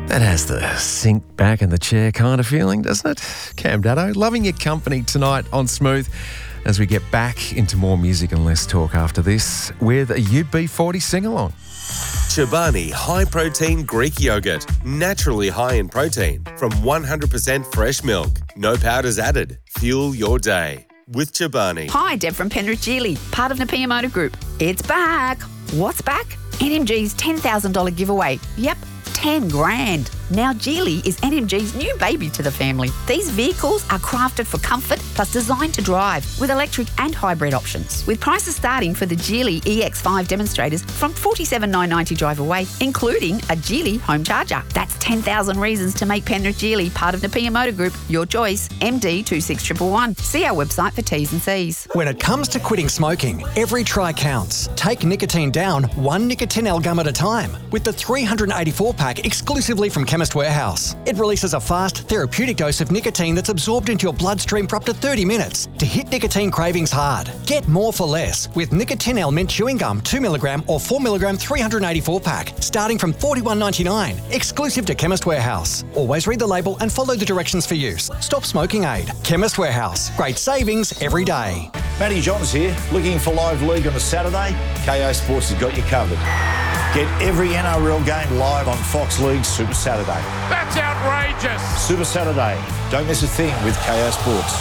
That has the sink back in the chair kind of feeling, doesn't it? Cam Daddo, loving your company tonight on Smooth as we get back into more music and less talk after this with a UB40 sing-along. Chobani High Protein Greek Yogurt. Naturally high in protein from 100% fresh milk. No powders added. Fuel your day with Chobani. Hi, Deb from Penrith Geely, part of Napier Motor Group. It's back. What's back? NMG's $10,000 giveaway. Yep, 10 grand. Now Geely is NMG's new baby to the family. These vehicles are crafted for comfort plus designed to drive with electric and hybrid options. With prices starting for the Geely EX5 demonstrators from $47,990 drive away, including a Geely home charger. That's 10,000 reasons to make Penrith Geely part of Napier Motor Group your choice. MD 26111. See our website for T's and C's. When it comes to quitting smoking, every try counts. Take nicotine down one Nicotinell gum at a time with the 384-pack exclusively from Chemist Warehouse. It releases a fast, therapeutic dose of nicotine that's absorbed into your bloodstream for up to 30 minutes to hit nicotine cravings hard. Get more for less with Nicotinell Mint Chewing Gum 2mg or 4mg 384-pack starting from $41.99. Exclusive to Chemist Warehouse. Always read the label and follow the directions for use. Stop smoking aid. Chemist Warehouse. Great savings every day. Matty Johns here. Looking for live league on a Saturday? KO Sports has got you covered. Get every NRL game live on Fox League Super Saturday. That's outrageous. Super Saturday. Don't miss a thing with KO Sports.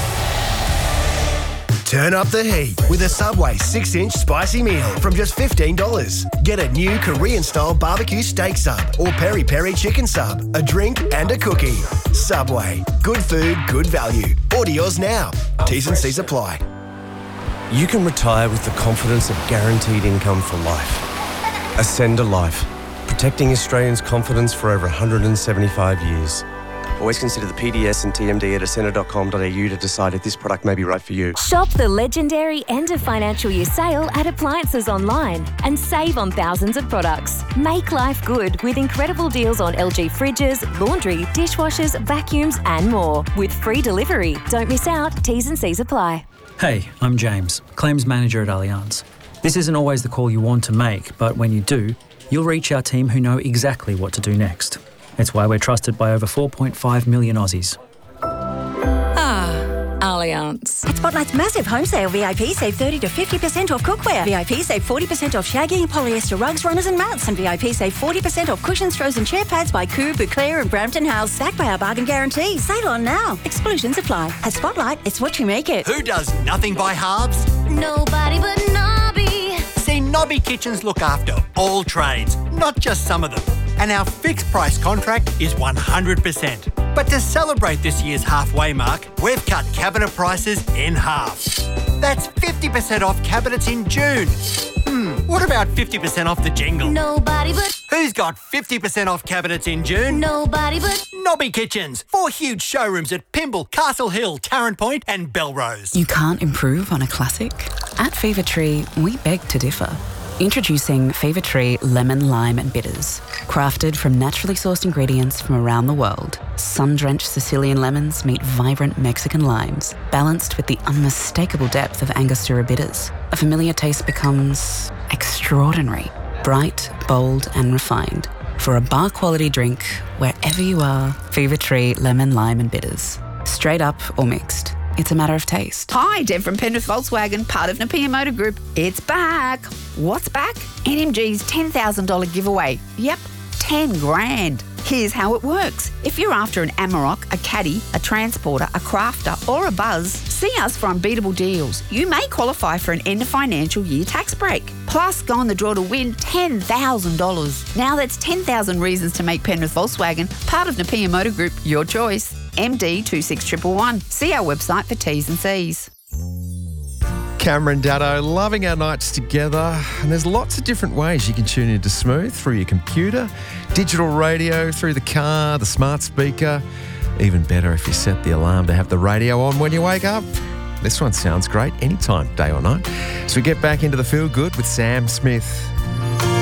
Turn up the heat with a Subway 6-inch spicy meal from just $15. Get a new Korean-style barbecue steak sub or peri-peri chicken sub, a drink and a cookie. Subway. Good food, good value. Order yours now. T's and C's apply. You can retire with the confidence of guaranteed income for life. Ascend a Life, protecting Australians' confidence for over 175 years. Always consider the PDS and TMD at ascender.com.au to decide if this product may be right for you. Shop the legendary end of financial year sale at Appliances Online and save on thousands of products. Make life good with incredible deals on LG fridges, laundry, dishwashers, vacuums and more. With free delivery. Don't miss out. T's and C's apply. Hey, I'm James, Claims Manager at Allianz. This isn't always the call you want to make, but when you do, you'll reach our team who know exactly what to do next. It's why we're trusted by over 4.5 million Aussies. Allianz. At Spotlight's massive home sale, VIP save 30 to 50% off cookware. VIP save 40% off shaggy, polyester rugs, runners and mats. And VIP save 40% off cushions, throws and chair pads by Coo, Bouclair and Brampton House. Backed by our bargain guarantee. Sale on now. Exclusions apply. At Spotlight, it's what you make it. Who does nothing by halves? Nobody but Nobby. See, Nobby Kitchens look after all trades, not just some of them. And our fixed price contract is 100%. But to celebrate this year's halfway mark, we've cut cabinet prices in half. That's 50% off cabinets in June. What about 50% off the jingle? Nobody but... Who's got 50% off cabinets in June? Nobody but... Nobby Kitchens. 4 huge showrooms at Pymble, Castle Hill, Tarrant Point and Belrose. You can't improve on a classic? At Fever Tree, we beg to differ. Introducing Fever Tree Lemon, Lime and Bitters. Crafted from naturally sourced ingredients from around the world, sun-drenched Sicilian lemons meet vibrant Mexican limes, balanced with the unmistakable depth of Angostura bitters. A familiar taste becomes extraordinary, bright, bold and refined. For a bar-quality drink, wherever you are, Fever Tree Lemon, Lime and Bitters. Straight up or mixed. It's a matter of taste. Hi, Deb from Penrith Volkswagen, part of Napier Motor Group. It's back. What's back? NMG's $10,000 giveaway. Yep, 10 grand. Here's how it works. If you're after an Amarok, a Caddy, a Transporter, a Crafter or a Buzz, see us for unbeatable deals. You may qualify for an end of financial year tax break. Plus, go on the draw to win $10,000. Now that's 10,000 reasons to make Penrith Volkswagen part of Napier Motor Group your choice. MD 26111. See our website for T's and C's. Cameron Daddo, loving our nights together. And there's lots of different ways you can tune into Smooth through your computer, digital radio, through the car, the smart speaker. Even better if you set the alarm to have the radio on when you wake up. This one sounds great anytime, day or night. So we get back into the feel good with Sam Smith.